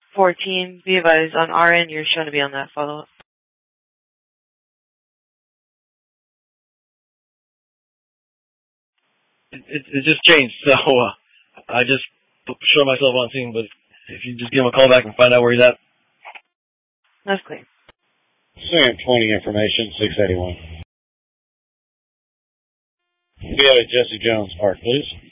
14, be advised, on our end, you're shown to be on that follow-up. It just changed, so I just showed myself on scene, but if you just give him a call back and find out where he's at. That's clear. Sam 20 information, 681. Go to Jesse Jones Park, please.